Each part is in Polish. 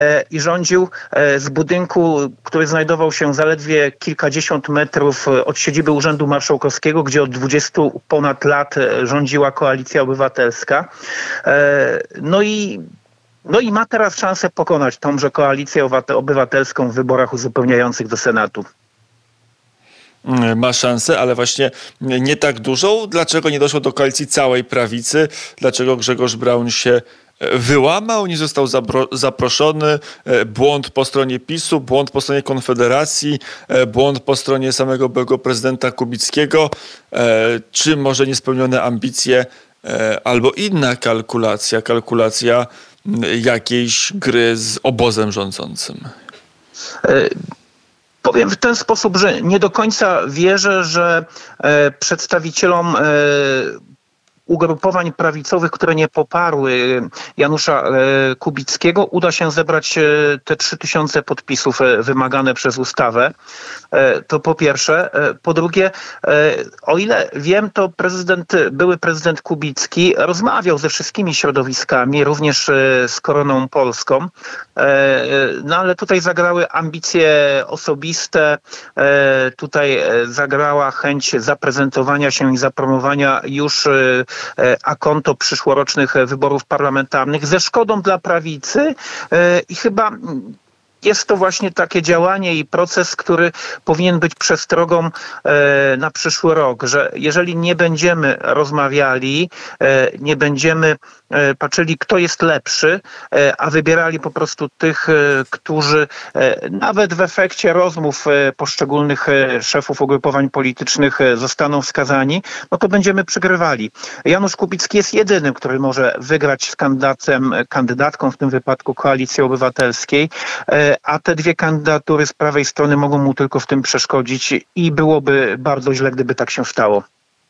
i rządził z budynku, który znajdował się zaledwie kilkadziesiąt metrów od siedziby Urzędu Marszałkowskiego, gdzie od 20 ponad lat rządziła Koalicja Obywatelska. No i ma teraz szansę pokonać tąże Koalicję Obywatelską w wyborach uzupełniających do Senatu. Ma szansę, ale właśnie nie tak dużą. Dlaczego nie doszło do koalicji całej prawicy? Dlaczego Grzegorz Braun się wyłamał, nie został zaproszony? Błąd po stronie PiS-u, błąd po stronie Konfederacji, błąd po stronie samego byłego prezydenta Kubickiego, czy może niespełnione ambicje, albo inna kalkulacja jakiejś gry z obozem rządzącym? Powiem w ten sposób, że nie do końca wierzę, że przedstawicielom ugrupowań prawicowych, które nie poparły Janusza Kubickiego, uda się zebrać te 3000 podpisów wymagane przez ustawę. To po pierwsze. Po drugie, o ile wiem, to były prezydent Kubicki rozmawiał ze wszystkimi środowiskami, również z Koroną Polską. No ale tutaj zagrały ambicje osobiste, tutaj zagrała chęć zaprezentowania się i zapromowania już a konto przyszłorocznych wyborów parlamentarnych ze szkodą dla prawicy i chyba jest to właśnie takie działanie i proces, który powinien być przestrogą na przyszły rok, że jeżeli nie będziemy rozmawiali, nie będziemy patrzyli, kto jest lepszy, a wybierali po prostu tych, którzy nawet w efekcie rozmów poszczególnych szefów ugrupowań politycznych zostaną wskazani, no to będziemy przegrywali. Janusz Kubicki jest jedynym, który może wygrać z kandydatką, w tym wypadku Koalicji Obywatelskiej, a te dwie kandydatury z prawej strony mogą mu tylko w tym przeszkodzić i byłoby bardzo źle, gdyby tak się stało.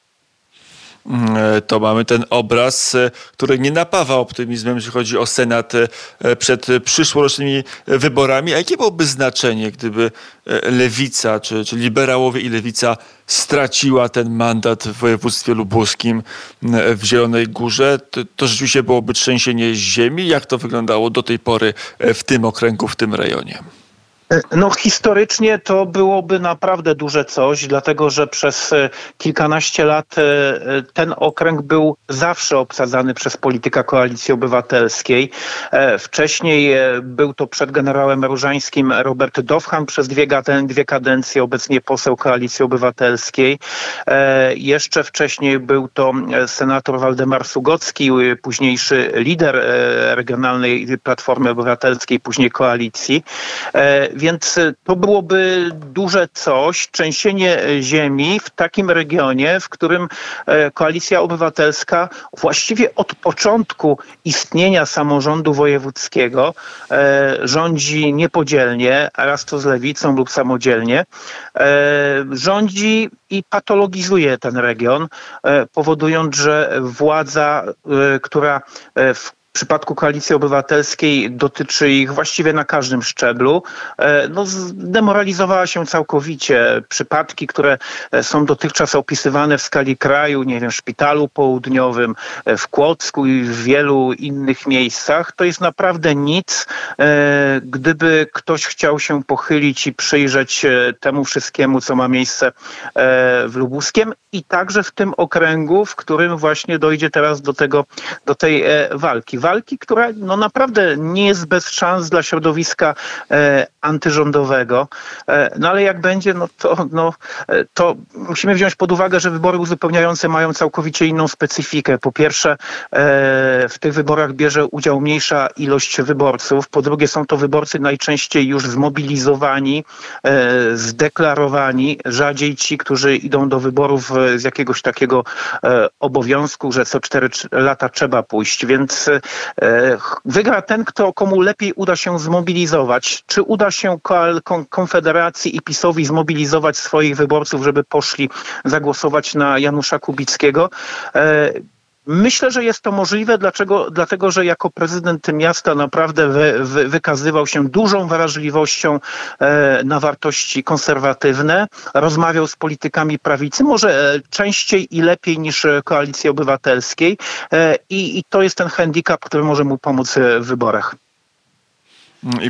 To mamy ten obraz, który nie napawa optymizmem, jeśli chodzi o Senat przed przyszłorocznymi wyborami. A jakie byłoby znaczenie, gdyby Lewica, czy liberałowie i Lewica straciła ten mandat w województwie lubuskim, w Zielonej Górze? To rzeczywiście byłoby trzęsienie ziemi. Jak to wyglądało do tej pory w tym okręgu, w tym rejonie? No historycznie to byłoby naprawdę duże coś, dlatego że przez kilkanaście lat ten okręg był zawsze obsadzany przez polityka Koalicji Obywatelskiej. Wcześniej był to przed generałem Różańskim Robert Dowhan przez dwie kadencje, obecnie poseł Koalicji Obywatelskiej. Jeszcze wcześniej był to senator Waldemar Sługocki, późniejszy lider regionalnej Platformy Obywatelskiej, później Koalicji. Więc to byłoby duże coś, trzęsienie ziemi w takim regionie, w którym Koalicja Obywatelska właściwie od początku istnienia samorządu wojewódzkiego rządzi niepodzielnie, raz to z lewicą lub samodzielnie, rządzi i patologizuje ten region, powodując, że władza, która w przypadku Koalicji Obywatelskiej dotyczy ich właściwie na każdym szczeblu, no zdemoralizowała się całkowicie. Przypadki, które są dotychczas opisywane w skali kraju, nie wiem, w Szpitalu Południowym, w Kłodzku i w wielu innych miejscach, to jest naprawdę nic. Gdyby ktoś chciał się pochylić i przyjrzeć temu wszystkiemu, co ma miejsce w Lubuskiem i także w tym okręgu, w którym właśnie dojdzie teraz do tej walki, która no naprawdę nie jest bez szans dla środowiska antyrządowego. No ale jak będzie, to musimy wziąć pod uwagę, że wybory uzupełniające mają całkowicie inną specyfikę. Po pierwsze, w tych wyborach bierze udział mniejsza ilość wyborców. Po drugie, są to wyborcy najczęściej już zmobilizowani, zdeklarowani. Rzadziej ci, którzy idą do wyborów z jakiegoś takiego obowiązku, że co 4 lata trzeba pójść. Więc wygra ten, komu lepiej uda się zmobilizować. Czy uda się Konfederacji i PiS-owi zmobilizować swoich wyborców, żeby poszli zagłosować na Janusza Kubickiego? Myślę, że jest to możliwe. Dlatego, że jako prezydent miasta naprawdę wykazywał się dużą wrażliwością na wartości konserwatywne. Rozmawiał z politykami prawicy, może częściej i lepiej niż Koalicji Obywatelskiej. I to jest ten handicap, który może mu pomóc w wyborach. i